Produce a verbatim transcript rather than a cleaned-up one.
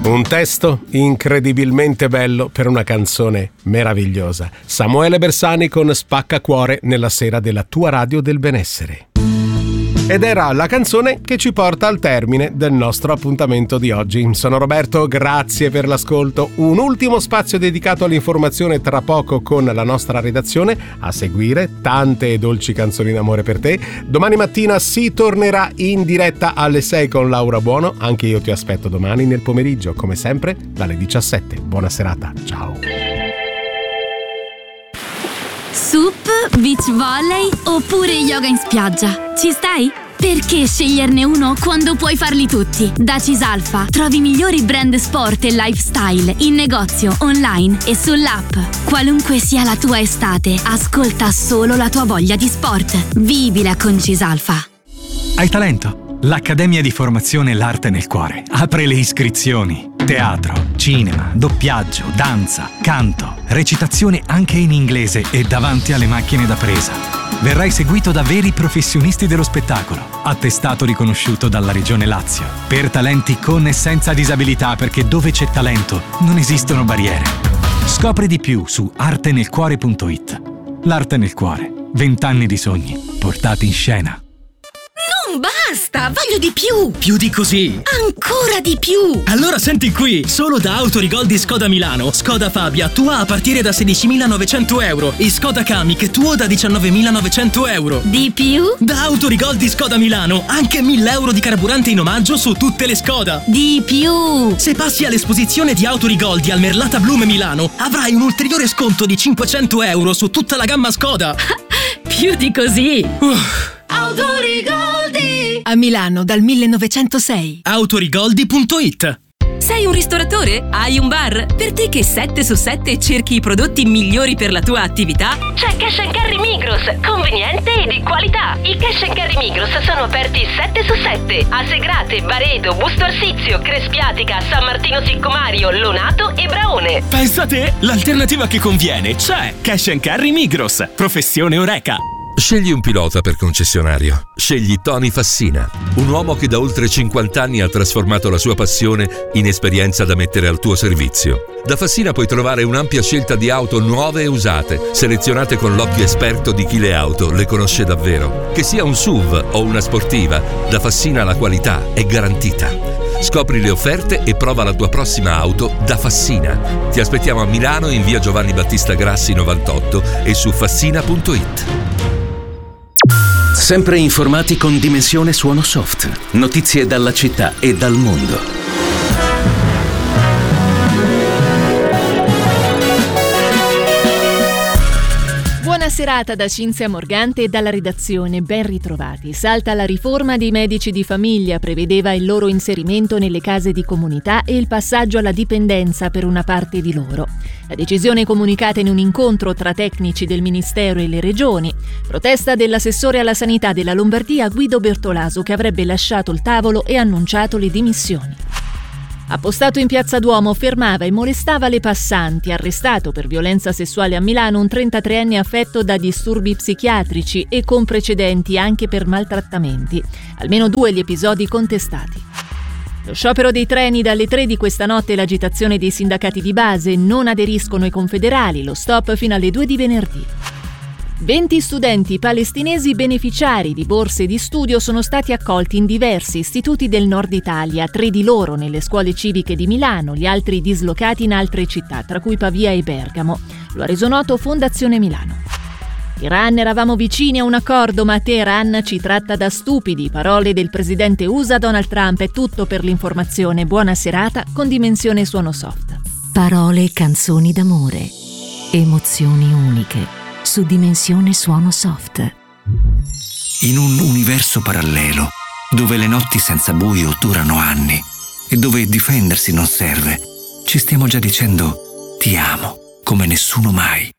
Un testo incredibilmente bello per una canzone meravigliosa. Samuele Bersani con Spaccacuore nella sera della tua radio del benessere. Ed era la canzone che ci porta al termine del nostro appuntamento di oggi. Sono Roberto, grazie per l'ascolto. Un ultimo spazio dedicato all'informazione tra poco con la nostra redazione. A seguire tante e dolci canzoni d'amore per te. Domani mattina si tornerà in diretta alle sei con Laura Buono. Anche io ti aspetto domani nel pomeriggio, come sempre, dalle diciassette. Buona serata, ciao. Sup, beach volley oppure yoga in spiaggia? Ci stai? Perché sceglierne uno quando puoi farli tutti? Da Cisalfa trovi i migliori brand sport e lifestyle in negozio, online e sull'app. Qualunque sia la tua estate, ascolta solo la tua voglia di sport. Vivila con Cisalfa. Hai talento? L'Accademia di Formazione L'Arte nel Cuore apre le iscrizioni. Teatro, cinema, doppiaggio, danza, canto, recitazione anche in inglese e davanti alle macchine da presa. Verrai seguito da veri professionisti dello spettacolo, attestato riconosciuto dalla Regione Lazio, per talenti con e senza disabilità, perché dove c'è talento non esistono barriere. Scopri di più su arte nel cuore punto it. L'Arte nel Cuore, vent'anni di sogni portati in scena. Non basta, voglio di più! Più di così! Ancora di più! Allora senti qui, solo da Autorigol di Skoda Milano, Skoda Fabia tua a partire da sedicimilanovecento euro e Skoda Kamiq tuo da diciannovemilanovecento euro. Di più? Da Autorigol di Skoda Milano, anche mille euro di carburante in omaggio su tutte le Skoda. Di più! Se passi all'esposizione di Autorigol di Almerlata Bloom Milano, avrai un ulteriore sconto di cinquecento euro su tutta la gamma Skoda. Più di così! Uff. Autorigoldi! A Milano dal millenovecentosei. Autorigoldi punto it. Sei un ristoratore? Hai un bar? Per te che sette su sette cerchi i prodotti migliori per la tua attività? C'è Cash and Carry Migros, conveniente e di qualità. I Cash and Carry Migros sono aperti sette su sette a Segrate, Baredo, Busto Arsizio, Crespiatica, San Martino Siccomario, Lonato e Braone. Pensa a te, l'alternativa che conviene c'è. Cash and Carry Migros, professione Oreca. Scegli un pilota per concessionario. Scegli Tony Fassina, un uomo che da oltre cinquanta anni ha trasformato la sua passione in esperienza da mettere al tuo servizio. Da Fassina puoi trovare un'ampia scelta di auto nuove e usate, selezionate con l'occhio esperto di chi le auto le conosce davvero. Che sia un S U V o una sportiva, da Fassina la qualità è garantita. Scopri le offerte e prova la tua prossima auto da Fassina. Ti aspettiamo a Milano in via Giovanni Battista Grassi novantotto e su fassina punto it. Sempre informati con Dimensione Suono Soft. Notizie dalla città e dal mondo. Buona serata da Cinzia Morgante e dalla redazione, ben ritrovati. Salta la riforma dei medici di famiglia, prevedeva il loro inserimento nelle case di comunità e il passaggio alla dipendenza per una parte di loro. La decisione comunicata in un incontro tra tecnici del Ministero e le regioni. Protesta dell'assessore alla sanità della Lombardia Guido Bertolaso, che avrebbe lasciato il tavolo e annunciato le dimissioni. Appostato in Piazza Duomo, fermava e molestava le passanti. Arrestato per violenza sessuale a Milano un trentatreenne affetto da disturbi psichiatrici e con precedenti anche per maltrattamenti. Almeno due gli episodi contestati. Lo sciopero dei treni dalle tre di questa notte e l'agitazione dei sindacati di base. Non aderiscono i confederali, lo stop fino alle due di venerdì. venti studenti palestinesi beneficiari di borse di studio sono stati accolti in diversi istituti del nord Italia, tre di loro nelle scuole civiche di Milano, gli altri dislocati in altre città, tra cui Pavia e Bergamo. Lo ha reso noto Fondazione Milano. Iran, eravamo vicini a un accordo, ma Teheran ci tratta da stupidi. Parole del presidente U S A Donald Trump. È tutto per l'informazione. Buona serata con Dimensione Suono Soft. Parole e canzoni d'amore. Emozioni uniche. Su Dimensione Suono Soft. In un universo parallelo, dove le notti senza buio durano anni e dove difendersi non serve, ci stiamo già dicendo ti amo come nessuno mai.